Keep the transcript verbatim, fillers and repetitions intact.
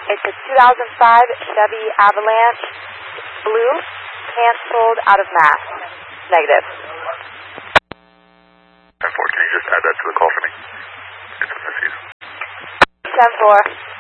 It's a two thousand five Chevy Avalanche, blue, canceled out of Mass. Negative. ten four, can you just add that to the call for me? It's a misuse. ten four.